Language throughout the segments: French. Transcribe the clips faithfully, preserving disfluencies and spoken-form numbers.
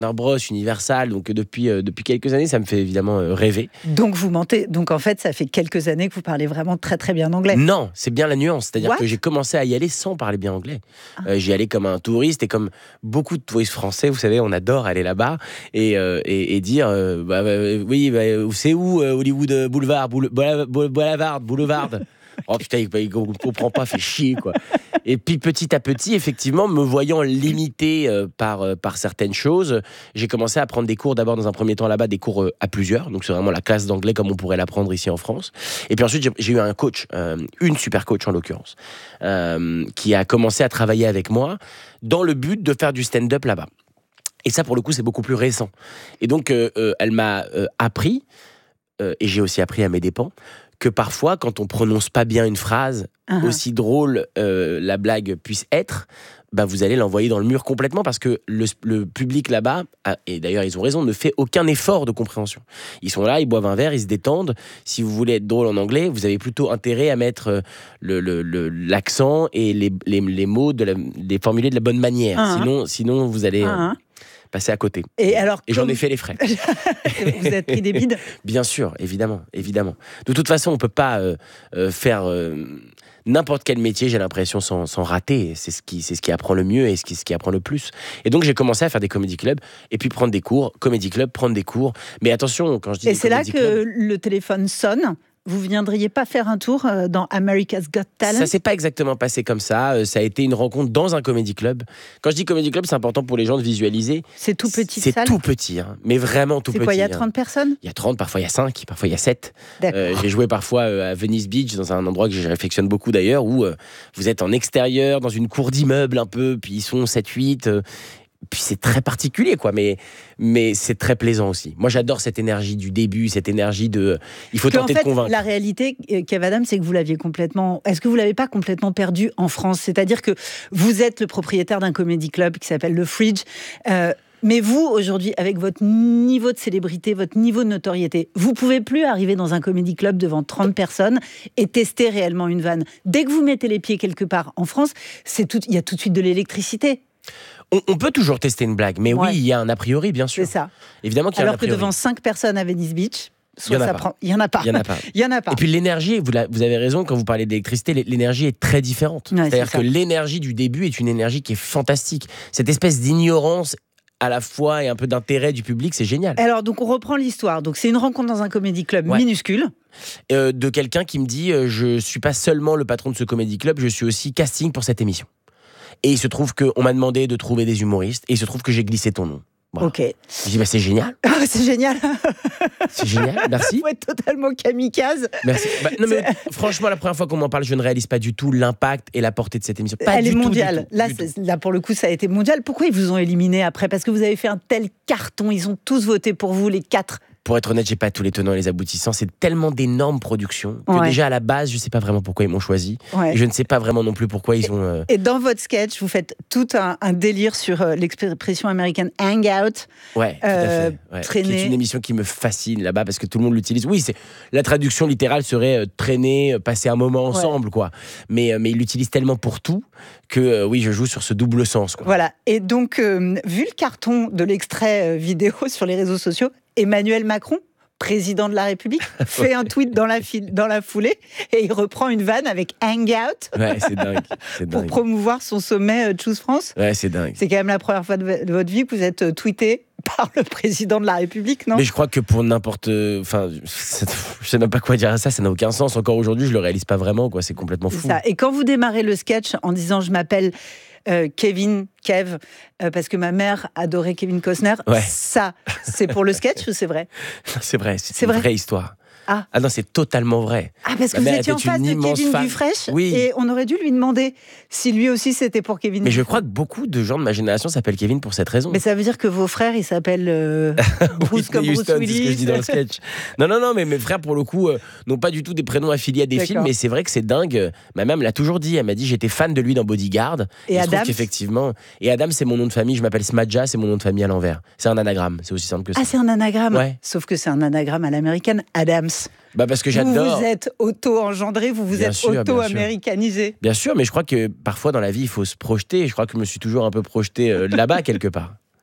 Bros, Universal, donc depuis, euh, depuis quelques années, ça me fait évidemment euh, rêver. Donc vous mentez, donc en fait ça fait quelques années que vous parlez vraiment très très bien anglais. Non, c'est bien la nuance, c'est-à-dire What que j'ai commencé à y aller sans parler bien anglais. Ah. Euh, j'y allais comme un touriste et comme beaucoup de touristes français, vous savez, on adore aller là-bas et, euh, et, et dire, euh, bah, bah, oui, bah, c'est où euh, Hollywood Boulevard, Boulevard, Boulevard, Boulevard. Oh putain, il ne comprend pas, fait chier quoi. Et puis petit à petit, effectivement, me voyant limité euh, par, euh, par certaines choses, j'ai commencé à prendre des cours, d'abord dans un premier temps là-bas, des cours euh, à plusieurs, donc c'est vraiment la classe d'anglais comme on pourrait l'apprendre ici en France. Et puis ensuite, j'ai, j'ai eu un coach, euh, une super coach en l'occurrence, euh, qui a commencé à travailler avec moi dans le but de faire du stand-up là-bas. Et ça, pour le coup, c'est beaucoup plus récent. Et donc, euh, euh, elle m'a euh, appris, euh, et j'ai aussi appris à mes dépens, que parfois, quand on prononce pas bien une phrase, uh-huh. aussi drôle euh, la blague puisse être, bah vous allez l'envoyer dans le mur complètement parce que le, le public là-bas, et d'ailleurs ils ont raison, ne fait aucun effort de compréhension. Ils sont là, ils boivent un verre, ils se détendent. Si vous voulez être drôle en anglais, vous avez plutôt intérêt à mettre le, le, le, l'accent et les, les, les mots, de la, les formuler de la bonne manière. Uh-huh. Sinon, sinon, vous allez... Uh-huh. Euh, passer à côté. Et, alors, et j'en ai fait les frais. Vous êtes pris des bides ? Bien sûr, évidemment, évidemment. De toute façon, on ne peut pas euh, euh, faire euh, n'importe quel métier, j'ai l'impression, sans, sans rater. C'est ce, qui, c'est ce qui apprend le mieux et ce qui, ce qui apprend le plus. Et donc, j'ai commencé à faire des comedy clubs et puis prendre des cours. Comedy club, prendre des cours. Mais attention, quand je dis Et des c'est là que clubs, le téléphone sonne. Vous viendriez pas faire un tour dans America's Got Talent ? Ça s'est pas exactement passé comme ça. Ça a été une rencontre dans un comédie club. Quand je dis comédie club, c'est important pour les gens de visualiser. C'est tout petit. C'est salle. tout petit, hein, mais vraiment tout c'est petit. C'est quoi, il y a hein. trente personnes ? Il y a trente, parfois il y a cinq, parfois il y a sept. Euh, j'ai joué parfois à Venice Beach, dans un endroit que je réflexionne beaucoup d'ailleurs, où euh, vous êtes en extérieur, dans une cour d'immeuble un peu, puis ils sont sept huit. Euh, Puis c'est très particulier, quoi, mais, mais c'est très plaisant aussi. Moi, j'adore cette énergie du début, cette énergie de... Il faut tenter en fait, de convaincre. La réalité, Kev Adams, c'est que vous l'aviez complètement... Est-ce que vous ne l'avez pas complètement perdu en France ? C'est-à-dire que vous êtes le propriétaire d'un comedy club qui s'appelle Le Fridge. Euh, mais vous, aujourd'hui, avec votre niveau de célébrité, votre niveau de notoriété, vous ne pouvez plus arriver dans un comedy club devant trente personnes et tester réellement une vanne. Dès que vous mettez les pieds quelque part en France, c'est tout... il y a tout de suite de l'électricité. On, on peut toujours tester une blague, mais ouais. oui, il y a un a priori, bien sûr. C'est ça. Évidemment qu'il y a Alors un a priori. que devant cinq personnes à Venice Beach, il n'y en, prend... y en a pas. Il n'y en a pas. Il y en a pas. Et puis l'énergie, vous, la, vous avez raison, quand vous parlez d'électricité, l'énergie est très différente. Ouais, C'est-à-dire c'est que l'énergie du début est une énergie qui est fantastique. Cette espèce d'ignorance à la fois et un peu d'intérêt du public, c'est génial. Alors, donc on reprend l'histoire. Donc c'est une rencontre dans un comédie club ouais. minuscule. Euh, de quelqu'un qui me dit euh, je ne suis pas seulement le patron de ce comédie club, je suis aussi casting pour cette émission. Et il se trouve qu'on m'a demandé de trouver des humoristes, et il se trouve que j'ai glissé ton nom. Voilà. Ok. Je dis, bah, c'est génial. Oh, c'est génial. C'est génial, merci. Faut être totalement kamikaze. Merci. Bah, non, mais franchement, la première fois qu'on m'en parle, je ne réalise pas du tout l'impact et la portée de cette émission. Pas Elle du est tout, mondiale. Du tout, là, du tout. là, pour le coup, ça a été mondial. Pourquoi ils vous ont éliminé après ? Parce que vous avez fait un tel carton. Ils ont tous voté pour vous, les quatre. Pour être honnête, j'ai pas tous les tenants et les aboutissants. C'est tellement d'énormes productions que ouais. déjà à la base, je sais pas vraiment pourquoi ils m'ont choisi. Ouais. Et je ne sais pas vraiment non plus pourquoi ils et, ont. Euh... Et dans votre sketch, vous faites tout un, un délire sur euh, l'expression américaine hangout. Ouais, tout euh, à fait. Ouais. Traîner. Qui est une émission qui me fascine là-bas parce que tout le monde l'utilise. Oui, c'est la traduction littérale serait euh, traîner, passer un moment ensemble, ouais. quoi. Mais euh, mais ils l'utilisent tellement pour tout que euh, oui, je joue sur ce double sens, quoi. Voilà. Et donc, euh, vu le carton de l'extrait euh, vidéo sur les réseaux sociaux, Emmanuel Macron, président de la République, fait un tweet dans la, file, dans la foulée et il reprend une vanne avec Hangout ouais, c'est dingue, c'est pour dingue. promouvoir son sommet euh, Choose France. Ouais, c'est dingue. C'est quand même la première fois de, de votre vie que vous êtes euh, tweeté par le président de la République, non ? Mais je crois que pour n'importe... Enfin, je sais même pas quoi dire à ça, ça n'a aucun sens. Encore aujourd'hui, je le réalise pas vraiment, quoi. C'est complètement fou. C'est ça. Et quand vous démarrez le sketch en disant « je m'appelle euh, Kevin, Kev, euh, parce que ma mère adorait Kevin Costner ouais. », ça, c'est pour le sketch ou c'est vrai ? C'est vrai, c'est, c'est une vrai. vraie histoire. Ah. ah non, c'est totalement vrai. Ah, parce que Ma vous étiez en face de Kevin fan. Dufresne oui. et on aurait dû lui demander si lui aussi c'était pour Kevin Mais Dufresne. je crois que beaucoup de gens de ma génération s'appellent Kevin pour cette raison. Mais ça veut dire que vos frères, ils s'appellent euh, Bruce comme Bruce Houston, Willis. C'est ce que je dis dans le sketch. Non, non, non, mais mes frères, pour le coup, euh, n'ont pas du tout des prénoms affiliés à des D'accord. films, mais c'est vrai que c'est dingue. Ma mère me l'a toujours dit. Elle m'a dit j'étais fan de lui dans Bodyguard. Et, et Adam effectivement. Et Adam, c'est mon nom de famille. Je m'appelle Smadja, c'est mon nom de famille à l'envers. C'est un anagramme. C'est aussi simple que ça. Ah, c'est un anagramme. Ouais. Sauf que c'est un anagramme à l'américaine. Adams. Bah parce que j'adore. Vous vous êtes auto-engendré, vous vous bien êtes sûr, auto-américanisé. Bien, bien sûr, mais je crois que parfois dans la vie, il faut se projeter. Je crois que je me suis toujours un peu projeté euh, là-bas quelque part.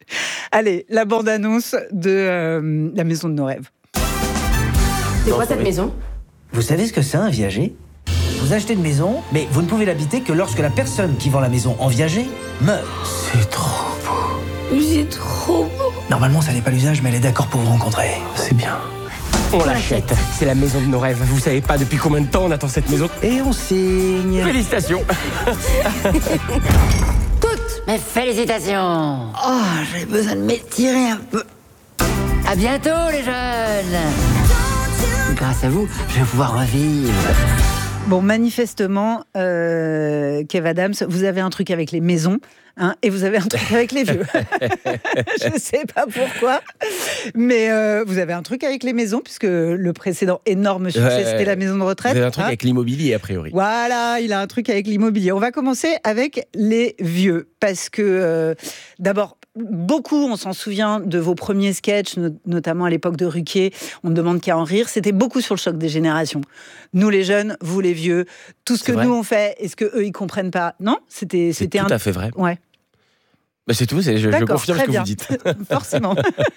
Allez, la bande-annonce de euh, La Maison de nos rêves. C'est quoi cette maison? Vous savez ce que c'est un viager? Vous achetez une maison, mais vous ne pouvez l'habiter que lorsque la personne qui vend la maison en viager meurt. C'est trop beau. C'est trop beau. Normalement, ça n'est pas l'usage, mais elle est d'accord pour vous rencontrer. C'est bien. On l'achète. C'est la maison de nos rêves. Vous savez pas depuis combien de temps on attend cette maison? Et on signe. Félicitations. Toutes mes félicitations. Oh, j'ai besoin de m'étirer un peu. À bientôt les jeunes. Grâce à vous, je vais pouvoir revivre. Bon, manifestement, euh, Kev Adams, vous avez un truc avec les maisons, hein, et vous avez un truc avec les vieux. Je ne sais pas pourquoi, mais euh, vous avez un truc avec les maisons, puisque le précédent énorme succès, Ouais, c'était la maison de retraite. Vous avez un truc hein. avec l'immobilier, a priori. Voilà, il a un truc avec l'immobilier. On va commencer avec les vieux, parce que euh, d'abord, beaucoup, on s'en souvient de vos premiers sketchs, no- notamment à l'époque de Ruquier, on ne demande qu'à en rire, c'était beaucoup sur le choc des générations. Nous les jeunes, vous les vieux, tout ce C'est que vrai. nous on fait, est-ce que eux ils comprennent pas? Non, c'était C'est c'était tout un à fait vrai. ouais. Bah, c'est tout, c'est, je, je D'accord, confirme très ce que bien. vous dites. Forcément.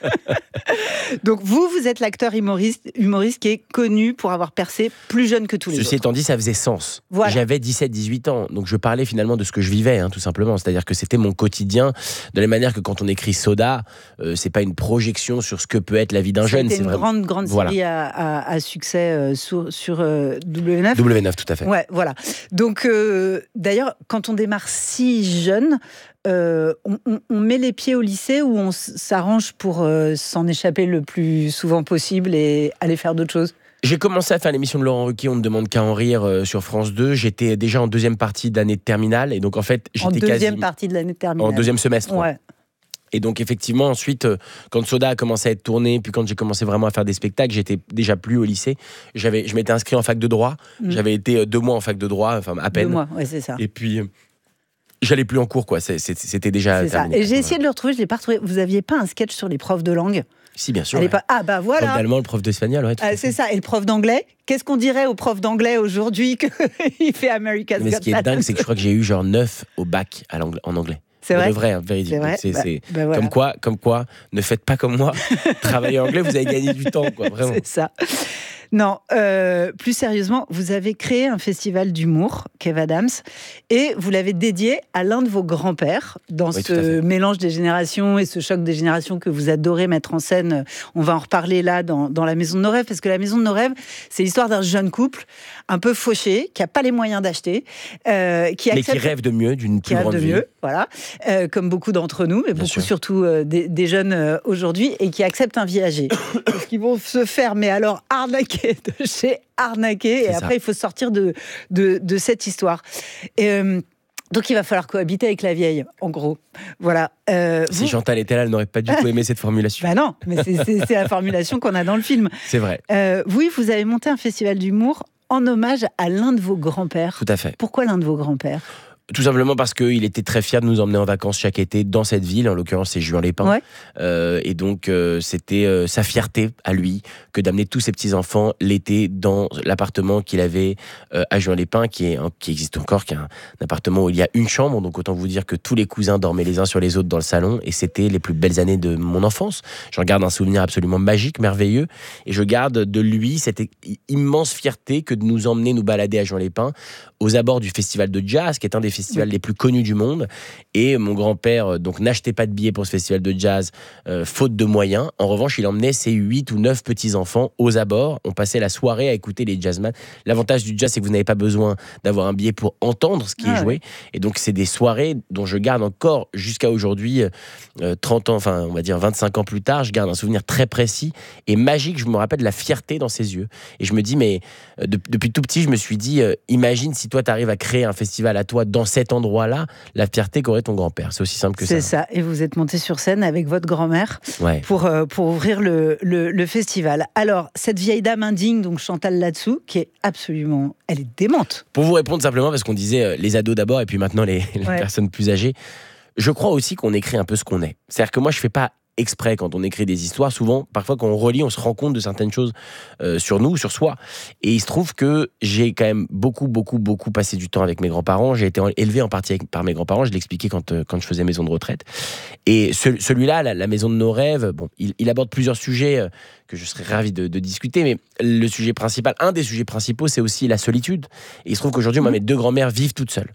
Donc vous, vous êtes l'acteur humoriste, humoriste qui est connu pour avoir percé plus jeune que tous les Ceci autres. étant dit, ça faisait sens. Voilà. J'avais dix-sept dix-huit ans, donc je parlais finalement de ce que je vivais, hein, tout simplement. C'est-à-dire que c'était mon quotidien, de la manière que quand on écrit Soda, euh, c'est pas une projection sur ce que peut être la vie d'un jeune. C'était C'est une vraiment grande, grande Voilà. série à, à- à succès euh, sur, sur euh, W neuf. W neuf, tout à fait. Ouais, voilà. Donc, euh, d'ailleurs, quand on démarre si jeune, euh, on, on- on met les pieds au lycée ou on s- s'arrange pour euh, s'en échapper le plus souvent possible et aller faire d'autres choses? J'ai commencé à faire l'émission de Laurent Ruquier, on ne demande qu'à en rire, euh, sur France deux. J'étais déjà en deuxième partie d'année de terminale, et donc en fait, En j'étais deuxième quasi partie de l'année de terminale. en deuxième semestre. quoi. Ouais. Et donc effectivement, ensuite, euh, quand Soda a commencé à être tourné, puis quand j'ai commencé vraiment à faire des spectacles, j'étais déjà plus au lycée. J'avais, je m'étais inscrit en fac de droit. Mm. J'avais été euh, deux mois en fac de droit, enfin à peine. Deux mois, ouais, c'est ça. Et puis, euh, j'allais plus en cours, quoi. C'est- c'est- C'était déjà C'est ça. terminé. Et j'ai essayé de le retrouver, je ne l'ai pas retrouvé. Vous n'aviez pas un sketch sur les profs de langue? Si, bien sûr. Elle est ouais. pas... Ah, bah Le prof voilà. d'allemand, le prof d'espagnol, ouais. tout à Ah, fait. c'est ça. Et le prof d'anglais? Qu'est-ce qu'on dirait au prof d'anglais aujourd'hui qu'il fait America's Mais ce Got qui est Talent? dingue, c'est que je crois que j'ai eu genre neuf au bac à l'anglais- en anglais. C'est Pour vrai? de vrai, hein, véridique. C'est vrai. Donc c'est- Bah, c'est- bah voilà. Comme quoi, comme quoi, ne faites pas comme moi. Travaillez anglais, vous allez gagner du temps, quoi. Vraiment. C'est ça. Non, euh, plus sérieusement, vous avez créé un festival d'humour, Kev Adams, et vous l'avez dédié à l'un de vos grands-pères, dans Oui, tout à ce fait. mélange des générations et ce choc des générations que vous adorez mettre en scène. On va en reparler là dans, dans La Maison de nos rêves, parce que La Maison de nos rêves, c'est l'histoire d'un jeune couple un peu fauché, qui n'a pas les moyens d'acheter, euh, qui Mais accepte... qui rêve de mieux, d'une qui plus rêve grande de vie. mieux, voilà, euh, comme beaucoup d'entre nous, mais Bien beaucoup sûr. surtout euh, des, des jeunes euh, aujourd'hui, et qui acceptent un viager. Parce qu'ils vont se faire, mais alors arnaquer de chez arnaquer, et C'est ça. après il faut sortir de, de, de cette histoire. Et, euh, donc il va falloir cohabiter avec la vieille, en gros. Voilà. Euh, Si vous- Chantal était là, elle n'aurait pas du tout aimé cette formulation. Bah non, mais c'est- c'est c'est la formulation qu'on a dans le film. C'est vrai, Euh, oui, vous avez monté un festival d'humour en hommage à l'un de vos grands-pères. tout à fait. Pourquoi l'un de vos grands-pères? Tout simplement parce qu'il était très fier de nous emmener en vacances chaque été dans cette ville, en l'occurrence c'est Juan-les-Pins. Ouais. Euh, et donc euh, c'était euh, sa fierté à lui que d'amener tous ses petits-enfants l'été dans l'appartement qu'il avait euh, à Juan-les-Pins, qui, est un- qui existe encore, qui est un, un appartement où il y a une chambre, donc autant vous dire que tous les cousins dormaient les uns sur les autres dans le salon, et c'était les plus belles années de mon enfance. J'en garde un souvenir absolument magique, merveilleux, et je garde de lui cette i- immense fierté que de nous emmener nous balader à Juan-les-Pins, aux abords du festival de jazz, qui est un des festivals les plus connus du monde. Et mon grand-père, euh, donc, n'achetait pas de billets pour ce festival de jazz, euh, faute de moyens. En revanche, il emmenait ses huit ou neuf petits-enfants aux abords. On passait la soirée à écouter les jazzman. L'avantage du jazz, c'est que vous n'avez pas besoin d'avoir un billet pour entendre ce qui Ah est ouais. joué. Et donc, c'est des soirées dont je garde encore, jusqu'à aujourd'hui, euh, trente ans, enfin, on va dire vingt-cinq ans plus tard, je garde un souvenir très précis et magique. Je me rappelle de la fierté dans ses yeux. Et je me dis, mais euh, de- depuis tout petit, je me suis dit, euh, imagine si toi, tu arrives à créer un festival à toi dans cet endroit-là, la fierté qu'aurait ton grand-père. C'est aussi simple que ça. C'est ça. Et vous êtes monté sur scène avec votre grand-mère Ouais. pour, euh, pour ouvrir le, le, le festival. Alors, cette vieille dame indigne, donc Chantal là-dessous, qui est absolument... Elle est démente. Pour vous répondre simplement, parce qu'on disait euh, les ados d'abord et puis maintenant les, les Ouais. personnes plus âgées, je crois aussi qu'on écrit un peu ce qu'on est. C'est-à-dire que moi, je fais pas exprès quand on écrit des histoires. Souvent, parfois, quand on relit, on se rend compte de certaines choses euh, sur nous, sur soi. Et il se trouve que j'ai quand même beaucoup, beaucoup, beaucoup passé du temps avec mes grands-parents. J'ai été élevé en partie avec, par mes grands-parents. Je l'expliquais quand, euh, quand je faisais maison de retraite. Et ce, celui-là, la, la maison de nos rêves, bon, il, il aborde plusieurs sujets euh, que je serais ravi de, de discuter. Mais le sujet principal, un des sujets principaux, c'est aussi la solitude. Et il se trouve qu'aujourd'hui, moi, mes deux grand-mères vivent toutes seules.